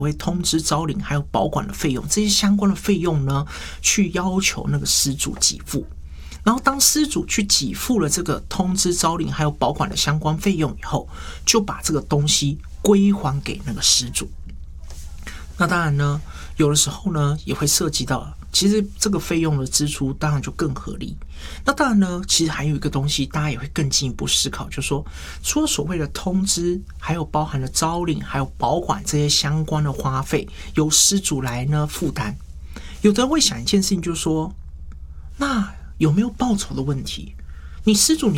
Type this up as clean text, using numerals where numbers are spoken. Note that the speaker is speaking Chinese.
会通知招领还有保管的费用，这些相关的费用呢，去要求那个失主给付。然后当失主去给付了这个通知招领还有保管的相关费用以后，就把这个东西归还给那个失主。那当然呢，有的时候呢也会涉及到，其实这个费用的支出当然就更合理。那当然呢，其实还有一个东西，大家也会更进一步思考，就是说，除了所谓的通知，还有包含了招领，还有保管这些相关的花费，由失主来呢负担。有的人会想一件事情，就是说，那有没有报酬的问题？你失主